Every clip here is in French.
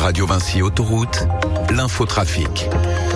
Radio Vinci Autoroute, l'infotrafic.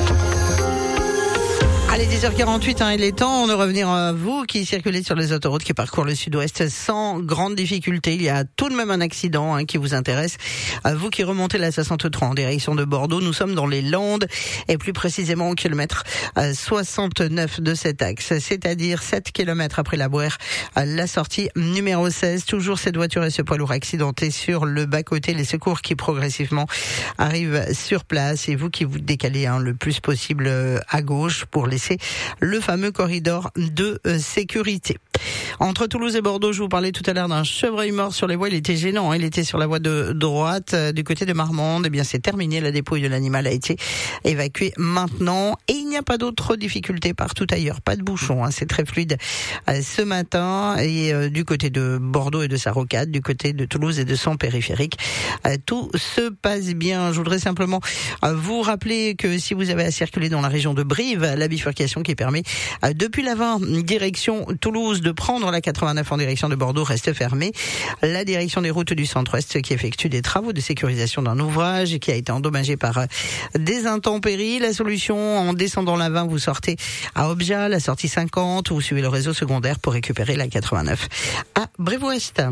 Allez, 10h48, il est temps de revenir à vous qui circulez sur les autoroutes qui parcourent le sud-ouest sans grande difficulté. Il y a tout de même un accident qui vous intéresse. Vous qui remontez la 63 en direction de Bordeaux, nous sommes dans les Landes et plus précisément au kilomètre 69 de cet axe, c'est-à-dire 7 km après la Bouère, la sortie numéro 16. Toujours cette voiture et ce poids lourd accidenté sur le bas-côté. Les secours qui progressivement arrivent sur place et vous qui vous décalez le plus possible à gauche pour laisser le fameux corridor de sécurité. Entre Toulouse et Bordeaux, je vous parlais tout à l'heure d'un chevreuil mort sur les voies. Il était gênant, il était sur la voie de droite du côté de Marmande. Eh bien, c'est terminé, la dépouille de l'animal a été évacuée maintenant et il n'y a pas d'autres difficultés partout ailleurs. Pas de bouchon, c'est très fluide ce matin et du côté de Bordeaux et de sa rocade, du côté de Toulouse et de son périphérique, tout se passe bien. Je voudrais simplement vous rappeler que si vous avez à circuler dans la région de Brive, la bifurcation qui permet depuis la 20 direction Toulouse de prendre la 89 en direction de Bordeaux reste fermée. La direction des routes du centre-ouest qui effectue des travaux de sécurisation d'un ouvrage qui a été endommagé par des intempéries. La solution, en descendant la 20, vous sortez à Objat, la sortie 50, vous suivez le réseau secondaire pour récupérer la 89 à Brive-Ouest.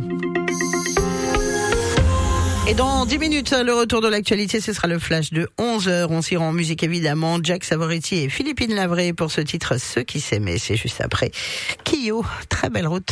Et dans 10 minutes, le retour de l'actualité, ce sera le flash de 11h. On s'y rend en musique évidemment. Jack Savoretti et Philippine Lavray pour ce titre Ceux qui s'aimaient. C'est juste après Kyo. Très belle route.